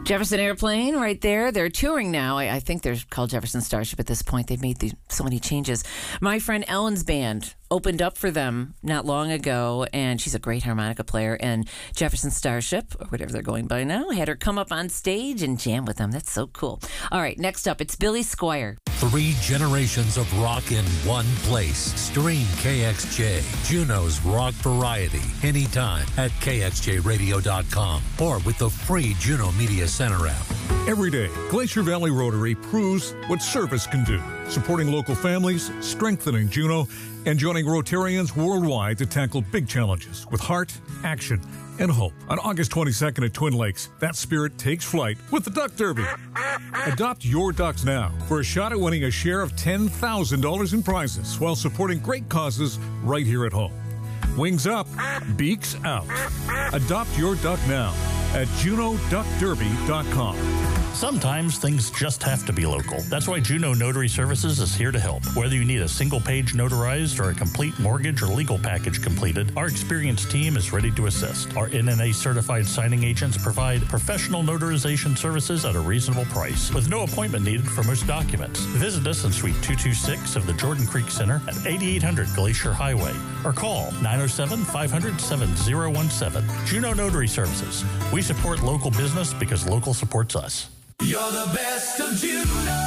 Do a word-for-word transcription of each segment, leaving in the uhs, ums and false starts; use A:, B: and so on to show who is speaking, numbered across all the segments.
A: Jefferson Airplane right there. They're touring now. I, I think they're called Jefferson Starship at this point. They've made the, so many changes. My friend Ellen's band opened up for them not long ago, and she's a great harmonica player. And Jefferson Starship, or whatever they're going by now, had her come up on stage and jam with them. That's so cool. All right, next up, it's Billy Squire.
B: Three generations of rock in one place. Stream K X J, Juneau's rock variety, anytime at K X J radio dot com or with the free Juneau Media Center app.
C: Every day, Glacier Valley Rotary proves what service can do, supporting local families, strengthening Juneau, and joining Rotarians worldwide to tackle big challenges with heart, action, and hope. On August twenty-second at Twin Lakes, that spirit takes flight with the Duck Derby. Adopt your ducks now for a shot at winning a share of ten thousand dollars in prizes while supporting great causes right here at home. Wings up, beaks out. Adopt your duck now at Juneau Duck Derby dot com.
D: Sometimes things just have to be local. That's why Juneau Notary Services is here to help. Whether you need a single page notarized or a complete mortgage or legal package completed, our experienced team is ready to assist. Our N N A certified signing agents provide professional notarization services at a reasonable price, with no appointment needed for most documents. Visit us in Suite two two six of the Jordan Creek Center at eighty-eight hundred Glacier Highway, or call nine oh seven, five hundred, seven oh one seven. Juneau Notary Services. We support local business because local supports us.
E: You're the best of Juneau.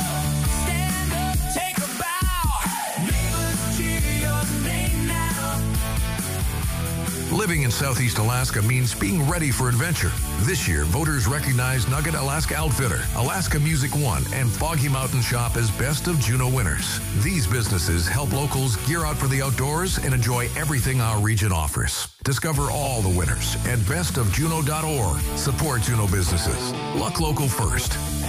E: Stand up, take a bow. Neighbors cheer your name now.
F: Living in Southeast Alaska means being ready for adventure. This year, voters recognize Nugget Alaska Outfitter, Alaska Music One, and Foggy Mountain Shop as Best of Juneau winners. These businesses help locals gear out for the outdoors and enjoy everything our region offers. Discover all the winners at best of juneau dot org. Support Juneau businesses. Luck local first.